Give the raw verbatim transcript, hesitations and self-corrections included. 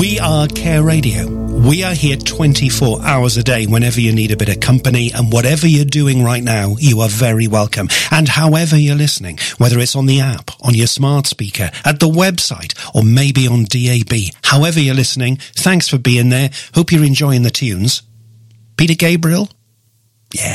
We are Care Radio. We are here twenty-four hours a day whenever you need a bit of company, and whatever you're doing right now, you are very welcome. And however you're listening, whether it's on the app, on your smart speaker, at the website, or maybe on D A B, however you're listening, thanks for being there. Hope you're enjoying the tunes. Peter Gabriel,